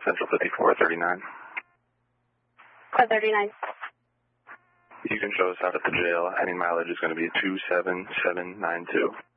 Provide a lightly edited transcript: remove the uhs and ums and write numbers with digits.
Central 5439. 439. You can show us out at the jail. Any mileage is going to be 27792.